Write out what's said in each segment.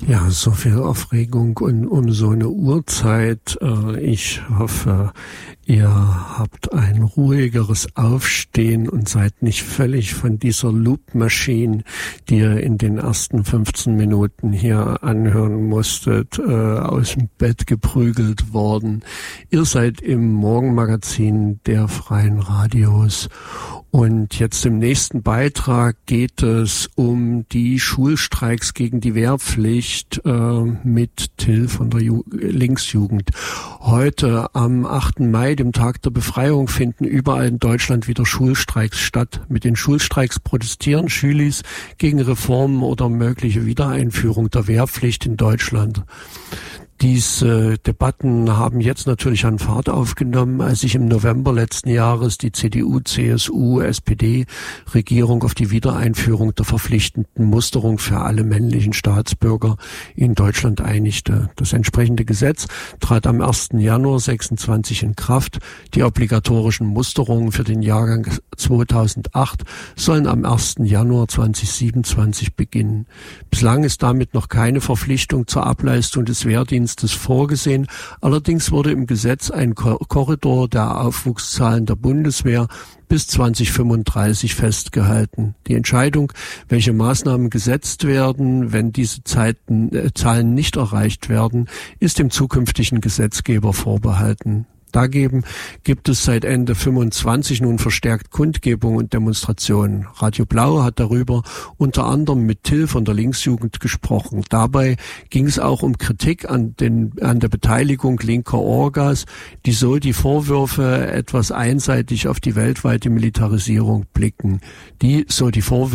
Ja, so viel Aufregung und um so eine Uhrzeit. Ich hoffe, ihr habt ein ruhigeres Aufstehen und seid nicht völlig von dieser Loop-Maschine, die ihr in den ersten 15 Minuten hier anhören musstet, aus dem Bett geprügelt worden. Ihr seid im Morgenmagazin der Freien Radios. Und jetzt im nächsten Beitrag geht es um die Schulstreiks gegen die Wehrpflicht mit Till von der Linksjugend. Heute am 8. Mai, dem Tag der Befreiung, finden überall in Deutschland wieder Schulstreiks statt. Mit den Schulstreiks protestieren Schülis gegen Reformen oder mögliche Wiedereinführung der Wehrpflicht in Deutschland. Diese Debatten haben jetzt natürlich an Fahrt aufgenommen, als sich im November letzten Jahres die CDU, CSU, SPD-Regierung auf die Wiedereinführung der verpflichtenden Musterung für alle männlichen Staatsbürger in Deutschland einigte. Das entsprechende Gesetz trat am 1. Januar 26 in Kraft. Die obligatorischen Musterungen für den Jahrgang 2008 sollen am 1. Januar 2027 beginnen. Bislang ist damit noch keine Verpflichtung zur Ableistung des Wehrdienstes vorgesehen. Allerdings wurde im Gesetz ein Korridor der Aufwuchszahlen der Bundeswehr bis 2035 festgehalten. Die Entscheidung, welche Maßnahmen gesetzt werden, wenn diese Zahlen nicht erreicht werden, ist dem zukünftigen Gesetzgeber vorbehalten. Dagegen gibt es seit Ende 25 nun verstärkt Kundgebungen und Demonstrationen. Radio Blau hat darüber unter anderem mit Till von der Linksjugend gesprochen. Dabei ging es auch um Kritik an der Beteiligung linker Orgas, die so die Vorwürfe etwas einseitig auf die weltweite Militarisierung blicken. Zu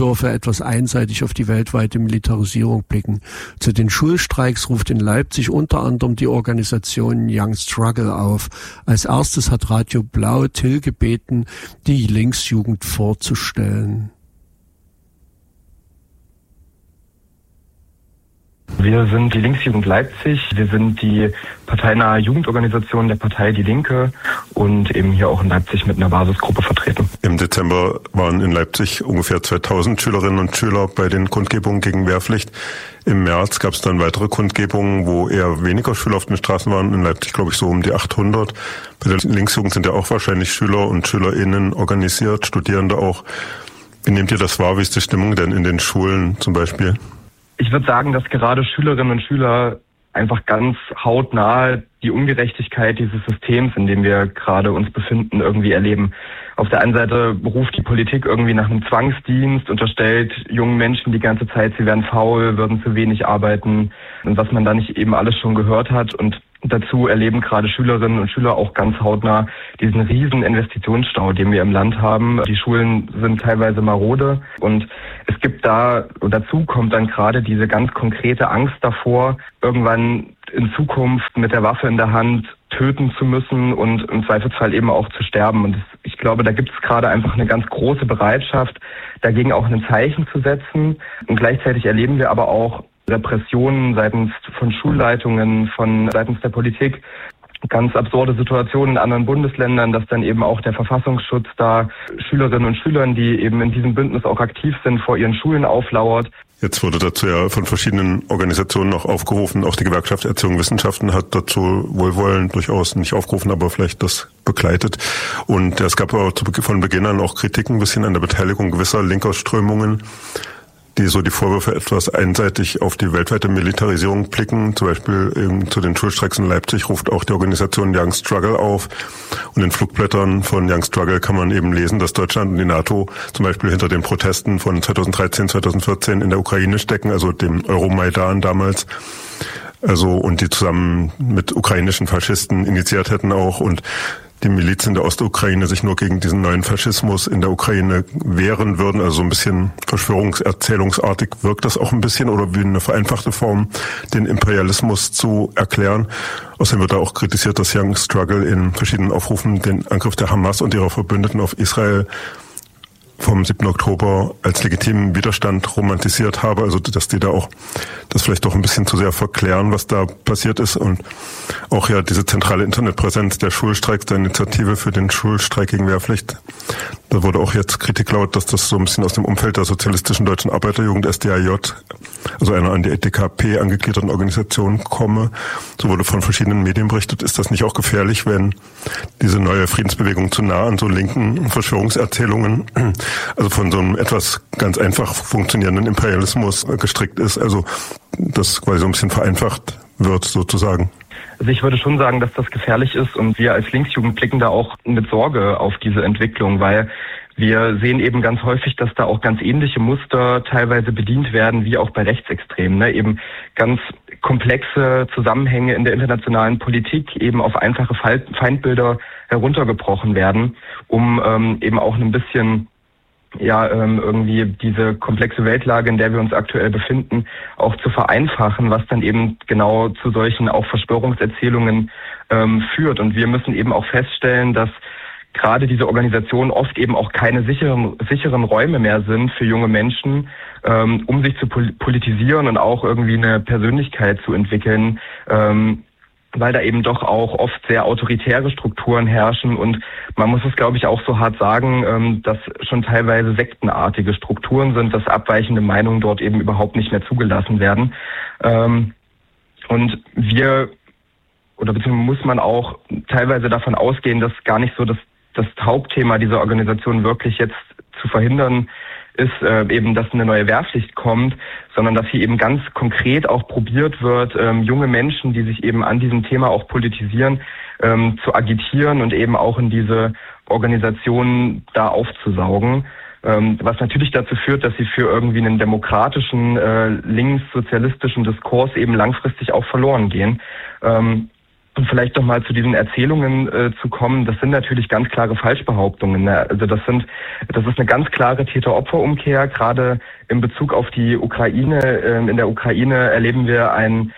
den Schulstreiks ruft in Leipzig unter anderem die Organisation Young Struggle auf. Als erstes hat Radio Blau Till gebeten, die Linksjugend vorzustellen. Wir sind die Linksjugend Leipzig. Wir sind die parteinahe Jugendorganisation der Partei Die Linke und eben hier auch in Leipzig mit einer Basisgruppe vertreten. Im Dezember waren in Leipzig ungefähr 2000 Schülerinnen und Schüler bei den Kundgebungen gegen Wehrpflicht. Im März gab es dann weitere Kundgebungen, wo eher weniger Schüler auf den Straßen waren. In Leipzig, glaube ich, so um die 800. Bei der Linksjugend sind ja auch wahrscheinlich Schüler und SchülerInnen organisiert, Studierende auch. Wie nehmt ihr das wahr? Wie ist die Stimmung denn in den Schulen zum Beispiel? Ich würde sagen, dass gerade Schülerinnen und Schüler einfach ganz hautnah die Ungerechtigkeit dieses Systems, in dem wir gerade uns befinden, irgendwie erleben. Auf der einen Seite ruft die Politik irgendwie nach einem Zwangsdienst, unterstellt jungen Menschen die ganze Zeit, sie wären faul, würden zu wenig arbeiten und was man da nicht eben alles schon gehört hat. Und dazu erleben gerade Schülerinnen und Schüler auch ganz hautnah diesen riesen Investitionsstau, den wir im Land haben. Die Schulen sind teilweise marode und es gibt dazu kommt dann gerade diese ganz konkrete Angst davor, irgendwann in Zukunft mit der Waffe in der Hand töten zu müssen und im Zweifelsfall eben auch zu sterben. Und ich glaube, da gibt es gerade einfach eine ganz große Bereitschaft, dagegen auch ein Zeichen zu setzen. Und gleichzeitig erleben wir aber auch Repressionen seitens von Schulleitungen, seitens der Politik. Ganz absurde Situationen in anderen Bundesländern, dass dann eben auch der Verfassungsschutz da Schülerinnen und Schülern, die eben in diesem Bündnis auch aktiv sind, vor ihren Schulen auflauert. Jetzt wurde dazu ja von verschiedenen Organisationen auch aufgerufen, auch die Gewerkschaft Erziehung und Wissenschaften hat dazu wohlwollend durchaus nicht aufgerufen, aber vielleicht das begleitet. Und es gab auch von Beginn an auch Kritiken ein bisschen an der Beteiligung gewisser linker Strömungen, die so die Vorwürfe etwas einseitig auf die weltweite Militarisierung blicken. Zum Beispiel eben zu den Schulstreiks in Leipzig ruft auch die Organisation Young Struggle auf. Und in Flugblättern von Young Struggle kann man eben lesen, dass Deutschland und die NATO zum Beispiel hinter den Protesten von 2013, 2014 in der Ukraine stecken, also dem Euromaidan damals. Und die zusammen mit ukrainischen Faschisten initiiert hätten auch und die Milizen der Ostukraine sich nur gegen diesen neuen Faschismus in der Ukraine wehren würden. Also so ein bisschen verschwörungserzählungsartig wirkt das auch ein bisschen oder wie eine vereinfachte Form, den Imperialismus zu erklären. Außerdem wird da auch kritisiert, dass Young Struggle in verschiedenen Aufrufen den Angriff der Hamas und ihrer Verbündeten auf Israel vom 7. Oktober als legitimen Widerstand romantisiert habe, also dass die da auch das vielleicht doch ein bisschen zu sehr verklären, was da passiert ist und auch ja diese zentrale Internetpräsenz der Schulstreiks, der Initiative für den Schulstreik gegen Wehrpflicht. Da wurde auch jetzt Kritik laut, dass das so ein bisschen aus dem Umfeld der Sozialistischen Deutschen Arbeiterjugend SDAJ also einer an die DKP angegliederten Organisation komme. So wurde von verschiedenen Medien berichtet. Ist das nicht auch gefährlich, wenn diese neue Friedensbewegung zu nah an so linken Verschwörungserzählungen, also von so einem etwas ganz einfach funktionierenden Imperialismus gestrickt ist, also das quasi so ein bisschen vereinfacht wird sozusagen? Also ich würde schon sagen, dass das gefährlich ist und wir als Linksjugend blicken da auch mit Sorge auf diese Entwicklung, weil wir sehen eben ganz häufig, dass da auch ganz ähnliche Muster teilweise bedient werden, wie auch bei Rechtsextremen, ne? Eben ganz komplexe Zusammenhänge in der internationalen Politik eben auf einfache Feindbilder heruntergebrochen werden, um eben auch ein bisschen irgendwie diese komplexe Weltlage, in der wir uns aktuell befinden, auch zu vereinfachen, was dann eben genau zu solchen auch Verschwörungserzählungen führt. Und wir müssen eben auch feststellen, dass gerade diese Organisationen oft eben auch keine sicheren Räume mehr sind für junge Menschen, um sich zu politisieren und auch irgendwie eine Persönlichkeit zu entwickeln, weil da eben doch auch oft sehr autoritäre Strukturen herrschen und man muss es, glaube ich, auch so hart sagen, dass schon teilweise sektenartige Strukturen sind, dass abweichende Meinungen dort eben überhaupt nicht mehr zugelassen werden. Und beziehungsweise muss man auch teilweise davon ausgehen, dass gar nicht so das Hauptthema dieser Organisation wirklich jetzt zu verhindern ist, eben, dass eine neue Wehrpflicht kommt, sondern dass hier eben ganz konkret auch probiert wird, junge Menschen, die sich eben an diesem Thema auch politisieren, zu agitieren und eben auch in diese Organisationen da aufzusaugen. Was natürlich dazu führt, dass sie für irgendwie einen demokratischen, linkssozialistischen Diskurs eben langfristig auch verloren gehen. Und vielleicht noch mal zu diesen Erzählungen zu kommen, das sind natürlich ganz klare Falschbehauptungen. Ne? Also das ist eine ganz klare Täter-Opfer-Umkehr. Gerade in Bezug auf die Ukraine. In der Ukraine erleben wir einen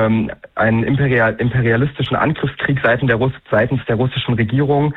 imperialistischen Angriffskrieg seitens der russischen Regierung,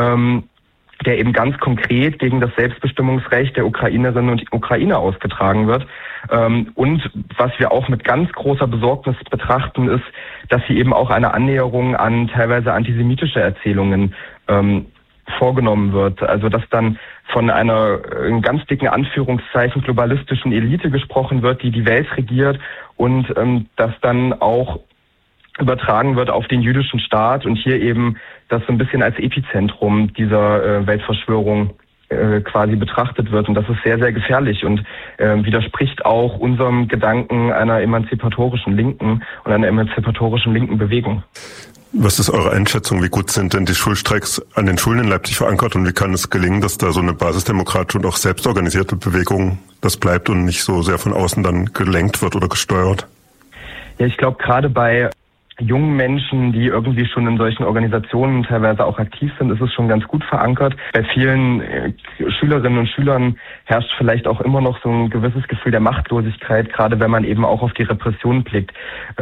der eben ganz konkret gegen das Selbstbestimmungsrecht der Ukrainerinnen und Ukrainer ausgetragen wird. Und was wir auch mit ganz großer Besorgnis betrachten, ist, dass hier eben auch eine Annäherung an teilweise antisemitische Erzählungen vorgenommen wird. Also dass dann von einer in ganz dicken Anführungszeichen globalistischen Elite gesprochen wird, die die Welt regiert und dass dann auch übertragen wird auf den jüdischen Staat und hier eben das so ein bisschen als Epizentrum dieser Weltverschwörung quasi betrachtet wird. Und das ist sehr, sehr gefährlich und widerspricht auch unserem Gedanken einer emanzipatorischen Linken und einer emanzipatorischen linken Bewegung. Was ist eure Einschätzung? Wie gut sind denn die Schulstreiks an den Schulen in Leipzig verankert und wie kann es gelingen, dass da so eine basisdemokratische und auch selbstorganisierte Bewegung das bleibt und nicht so sehr von außen dann gelenkt wird oder gesteuert? Ja, ich glaube, gerade bei jungen Menschen, die irgendwie schon in solchen Organisationen teilweise auch aktiv sind, ist es schon ganz gut verankert. Bei vielen Schülerinnen und Schülern herrscht vielleicht auch immer noch so ein gewisses Gefühl der Machtlosigkeit, gerade wenn man eben auch auf die Repression blickt,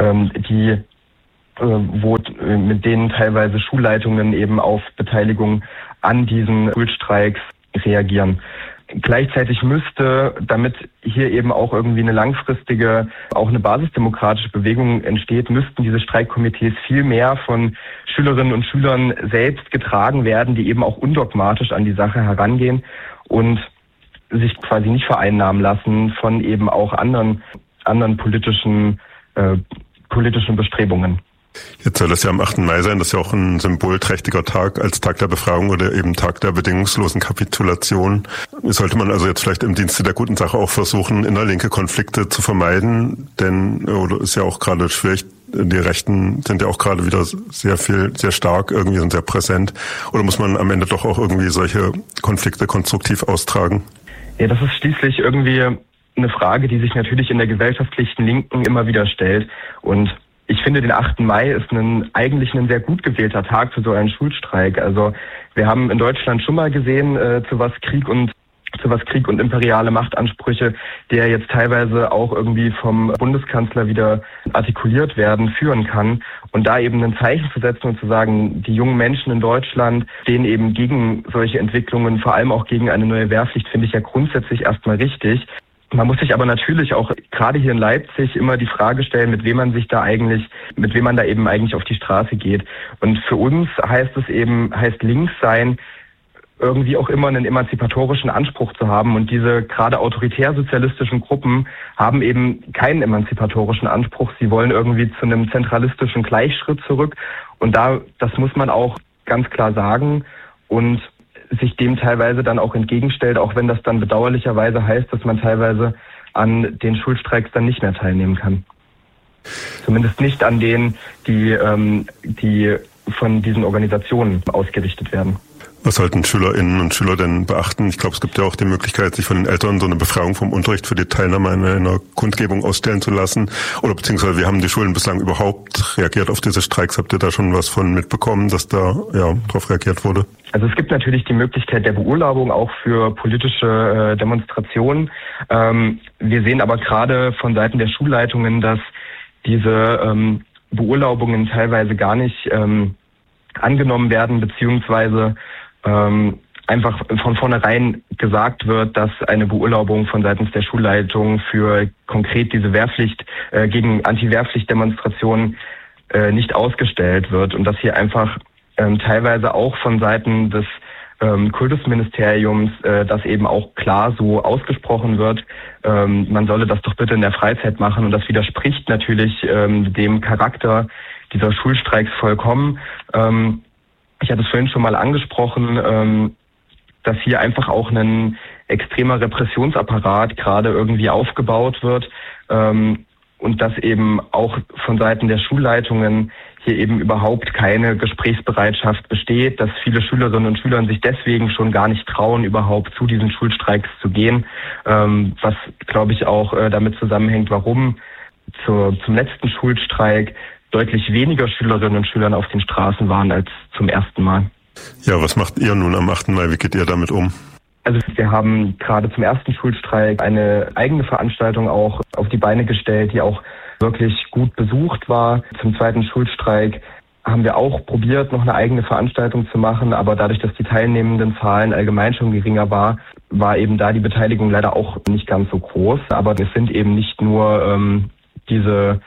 mit denen teilweise Schulleitungen eben auf Beteiligung an diesen Schulstreiks reagieren. Gleichzeitig müsste, damit hier eben auch irgendwie eine langfristige, auch eine basisdemokratische Bewegung entsteht, müssten diese Streikkomitees viel mehr von Schülerinnen und Schülern selbst getragen werden, die eben auch undogmatisch an die Sache herangehen und sich quasi nicht vereinnahmen lassen von eben auch anderen politischen Bestrebungen. Jetzt soll das ja am 8. Mai sein, das ist ja auch ein symbolträchtiger Tag als Tag der Befreiung oder eben Tag der bedingungslosen Kapitulation. Sollte man also jetzt vielleicht im Dienste der guten Sache auch versuchen, innerlinke Konflikte zu vermeiden, denn ist ja auch gerade schwierig, die Rechten sind ja auch gerade wieder sehr stark, irgendwie sind sehr präsent. Oder muss man am Ende doch auch irgendwie solche Konflikte konstruktiv austragen? Ja, das ist schließlich irgendwie eine Frage, die sich natürlich in der gesellschaftlichen Linken immer wieder stellt. Und ich finde, den 8. Mai ist eigentlich ein sehr gut gewählter Tag für so einen Schulstreik. Also wir haben in Deutschland schon mal gesehen, zu was Krieg und imperiale Machtansprüche, der jetzt teilweise auch irgendwie vom Bundeskanzler wieder artikuliert werden, führen kann. Und da eben ein Zeichen zu setzen und zu sagen, die jungen Menschen in Deutschland stehen eben gegen solche Entwicklungen, vor allem auch gegen eine neue Wehrpflicht, finde ich ja grundsätzlich erstmal richtig. Man muss sich aber natürlich auch gerade hier in Leipzig immer die Frage stellen, mit wem man da eben eigentlich auf die Straße geht. Und für uns heißt links sein, irgendwie auch immer einen emanzipatorischen Anspruch zu haben. Und diese gerade autoritär-sozialistischen Gruppen haben eben keinen emanzipatorischen Anspruch. Sie wollen irgendwie zu einem zentralistischen Gleichschritt zurück. Und das muss man auch ganz klar sagen und sich dem teilweise dann auch entgegenstellt, auch wenn das dann bedauerlicherweise heißt, dass man teilweise an den Schulstreiks dann nicht mehr teilnehmen kann. Zumindest nicht an denen, die von diesen Organisationen ausgerichtet werden. Was sollten Schülerinnen und Schüler denn beachten? Ich glaube, es gibt ja auch die Möglichkeit, sich von den Eltern so eine Befragung vom Unterricht für die Teilnahme an einer Kundgebung ausstellen zu lassen. Oder beziehungsweise, wie haben die Schulen bislang überhaupt reagiert auf diese Streiks? Habt ihr da schon was von mitbekommen, dass da darauf reagiert wurde? Also es gibt natürlich die Möglichkeit der Beurlaubung auch für politische Demonstrationen. Wir sehen aber gerade von Seiten der Schulleitungen, dass diese Beurlaubungen teilweise gar nicht angenommen werden, beziehungsweise einfach von vornherein gesagt wird, dass eine Beurlaubung von seitens der Schulleitung für konkret diese Wehrpflicht gegen Anti-Wehrpflicht-Demonstrationen nicht ausgestellt wird und dass hier einfach teilweise auch von Seiten des Kultusministeriums das eben auch klar so ausgesprochen wird, man solle das doch bitte in der Freizeit machen, und das widerspricht natürlich dem Charakter dieser Schulstreiks vollkommen. Ich hatte es vorhin schon mal angesprochen, dass hier einfach auch ein extremer Repressionsapparat gerade irgendwie aufgebaut wird und dass eben auch von Seiten der Schulleitungen hier eben überhaupt keine Gesprächsbereitschaft besteht, dass viele Schülerinnen und Schüler sich deswegen schon gar nicht trauen, überhaupt zu diesen Schulstreiks zu gehen, was, glaube ich, auch damit zusammenhängt, warum zum letzten Schulstreik deutlich weniger Schülerinnen und Schüler auf den Straßen waren als zum ersten Mal. Ja, was macht ihr nun am 8. Mai? Wie geht ihr damit um? Also wir haben gerade zum ersten Schulstreik eine eigene Veranstaltung auch auf die Beine gestellt, die auch wirklich gut besucht war. Zum zweiten Schulstreik haben wir auch probiert, noch eine eigene Veranstaltung zu machen, aber dadurch, dass die teilnehmenden Zahlen allgemein schon geringer war eben da die Beteiligung leider auch nicht ganz so groß. Aber es sind eben nicht nur diese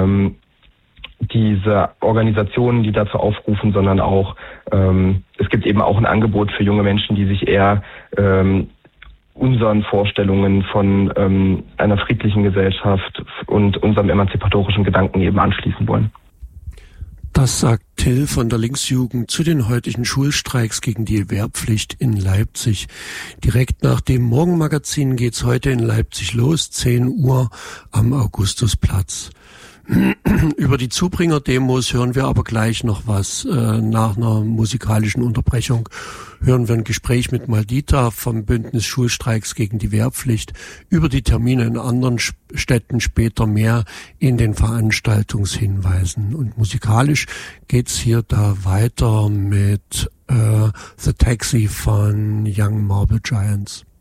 Organisationen, die dazu aufrufen, sondern auch es gibt eben auch ein Angebot für junge Menschen, die sich eher unseren Vorstellungen von einer friedlichen Gesellschaft und unserem emanzipatorischen Gedanken eben anschließen wollen. Das sagt Till von der Linksjugend zu den heutigen Schulstreiks gegen die Wehrpflicht in Leipzig. Direkt nach dem Morgenmagazin geht's heute in Leipzig los, 10 Uhr am Augustusplatz. Über die Zubringer-Demos hören wir aber gleich noch was. Nach einer musikalischen Unterbrechung hören wir ein Gespräch mit Maldita vom Bündnis Schulstreiks gegen die Wehrpflicht. Über die Termine in anderen Städten später mehr in den Veranstaltungshinweisen. Und musikalisch geht's hier da weiter mit The Taxi von Young Marble Giants.